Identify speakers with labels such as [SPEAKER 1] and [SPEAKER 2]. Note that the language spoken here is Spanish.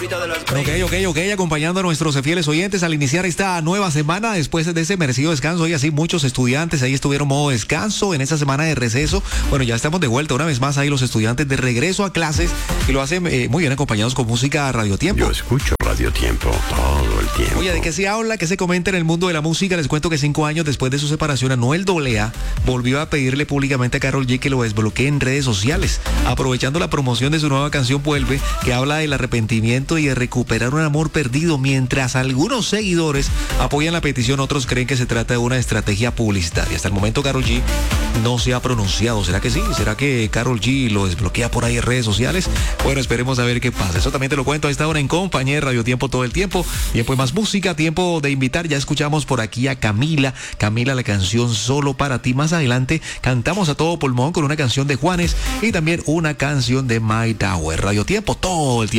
[SPEAKER 1] Ok, acompañando a nuestros fieles oyentes al iniciar esta nueva semana después de ese merecido descanso. Y así muchos estudiantes ahí estuvieron modo descanso en esta semana de receso. Bueno, ya estamos de vuelta una vez más ahí los estudiantes de regreso a clases y lo hacen muy bien acompañados con música a Radio Tiempo.
[SPEAKER 2] Yo escucho Radio Tiempo todo el tiempo.
[SPEAKER 1] Oye, ¿de qué se habla? ¿Qué se comenta en el mundo de la música? Les cuento que 5 años después de su separación, Anuel AA volvió a pedirle públicamente a Karol G que lo desbloquee en redes sociales, aprovechando la promoción de su nueva canción Vuelve, que habla del arrepentimiento y de recuperar un amor perdido. Mientras algunos seguidores apoyan la petición, otros creen que se trata de una estrategia publicitaria. Hasta el momento Karol G no se ha pronunciado. ¿Será que sí? ¿Será que Karol G lo desbloquea por ahí en redes sociales? Bueno, esperemos a ver qué pasa. Eso también te lo cuento a esta hora en compañía de Radio Tiempo todo el tiempo. Tiempo de más música, tiempo de invitar. Ya escuchamos por aquí a Camila, la canción Solo para ti. Más adelante cantamos a todo pulmón con una canción de Juanes y también una canción de My Tower. Radio Tiempo todo el tiempo.